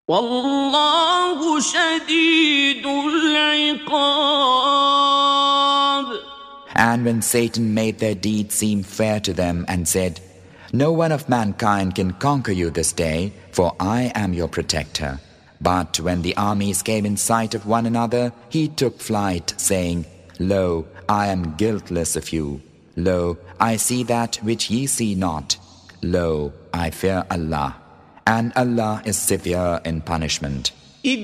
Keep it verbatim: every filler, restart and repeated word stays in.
وَاللَّهُ شَدِيدُ الْعِقَابِ. And when Satan made their deeds seem fair to them and said, "No one of mankind can conquer you this day, for I am your protector." But when the armies came in sight of one another, he took flight, saying, "Lo, I am guiltless of you. Lo, I see that which ye see not. Lo, I fear Allah, and Allah is severe in punishment."